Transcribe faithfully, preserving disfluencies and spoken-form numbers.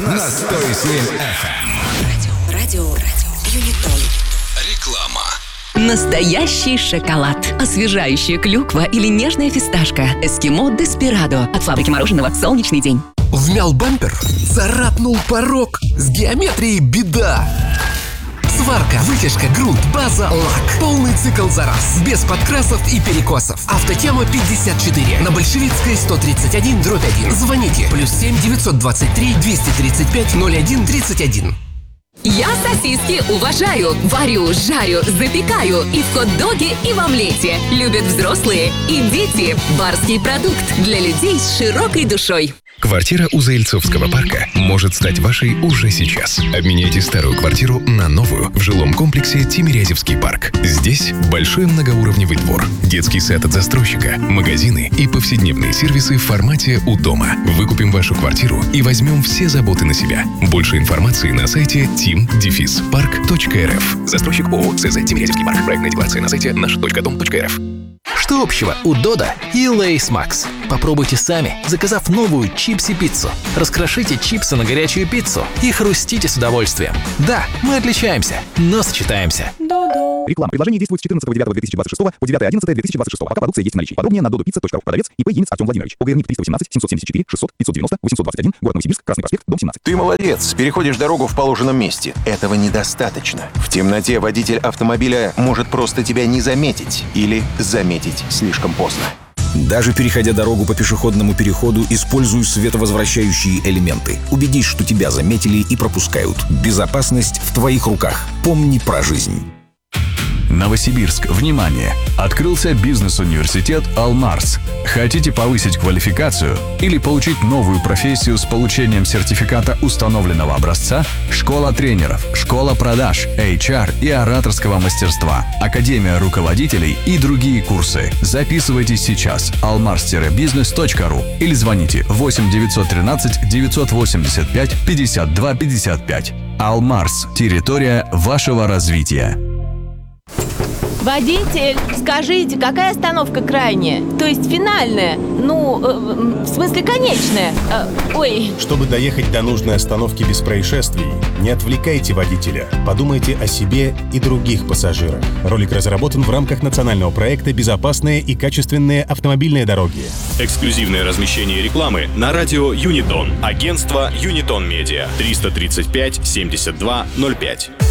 на сто семь эф эм. Радио, радио, Юнитон. Реклама. Настоящий шоколад. Освежающая клюква или нежная фисташка. Эскимо Деспирадо. От фабрики мороженого «Солнечный день». Вмял бампер? Царапнул порог? С геометрией беда! Сварка, вытяжка, грунт, база, лак. Полный цикл за раз. Без подкрасов и перекосов. Автотема пятьдесят четыре. На Большевицкой сто тридцать один дробь один. Звоните. Плюс семь девятьсот двадцать три двести тридцать пять ноль один тридцать один. Я сосиски уважаю. Варю, жарю, запекаю. И в хот-доге, и в омлете. Любят взрослые и дети. Барский продукт для людей с широкой душой. Квартира у Заильцовского парка может стать вашей уже сейчас. Обменяйте старую квартиру на новую в жилом комплексе Тимирязевский парк. Здесь большой многоуровневый двор, детский сад от застройщика, магазины и повседневные сервисы в формате «У дома». Выкупим вашу квартиру и возьмем все заботы на себя. Больше информации на сайте тим парк точка эр эф. Застройщик ООО СЗ Тимирязевский парк. Проектная декларация на сайте наш точка дом точка эр эф. Что общего у Додо и Лейс Макс? Попробуйте сами, заказав новую чипси-пиццу. Раскрошите чипсы на горячую пиццу и хрустите с удовольствием. Да, мы отличаемся, но сочетаемся. Додо. Реклама. Предложение действует с четырнадцатого девятого две тысячи двадцать шестого по девятое одиннадцатое две тысячи двадцать шестого. Пока продукция есть в наличии. Подробнее на додопицца точка ру. Продавец ИП Емец Артем Владимирович. ОГРНИК триста восемнадцать семьсот семьдесят четыре шестьсот пятьсот девяносто восемьсот двадцать один. Город Новосибирск. Красный проспект. Дом семнадцать. Ты молодец. Переходишь дорогу в положенном месте. Этого недостаточно. В темноте водитель автомобиля может просто тебя не заметить или заметить слишком поздно. Даже переходя дорогу по пешеходному переходу, используй световозвращающие элементы. Убедись, что тебя заметили и пропускают. Безопасность в твоих руках. Помни про жизнь. Новосибирск, внимание! Открылся бизнес-университет «Алмарс». Хотите повысить квалификацию или получить новую профессию с получением сертификата установленного образца? Школа тренеров, школа продаж, эйч ар и ораторского мастерства, академия руководителей и другие курсы. Записывайтесь сейчас. алмарс бизнес точка ру или звоните восемь девятьсот тринадцать девятьсот восемьдесят пять пятьдесят два пятьдесят пять. «Алмарс» – территория вашего развития. Водитель, скажите, какая остановка крайняя? То есть финальная? Ну, э, в смысле конечная? Э, ой. Чтобы доехать до нужной остановки без происшествий, не отвлекайте водителя. Подумайте о себе и других пассажирах. Ролик разработан в рамках национального проекта «Безопасные и качественные автомобильные дороги». Эксклюзивное размещение рекламы на радио Юнитон. Агентство Юнитон Медиа. триста тридцать пять семьдесят два ноль пять.